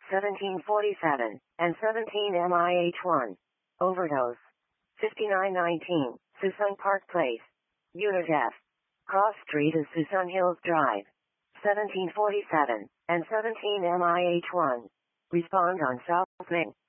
1747, and 17 MIH1. Overdose. 5919, Suisun Park Place. Utica. Cross Street and Suisun Hills Drive. 1747, and 17 MIH1. Respond on South Main.